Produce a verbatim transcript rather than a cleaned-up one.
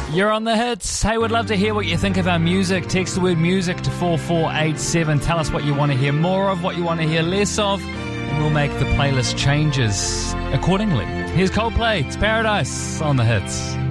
You're on the hits. Hey, we'd love to hear what you think of our music. Text the word music to four four eight seven. Tell us what you want to hear more of, what you want to hear less of, and we'll make the playlist changes accordingly. Here's Coldplay. It's Paradise on the hits.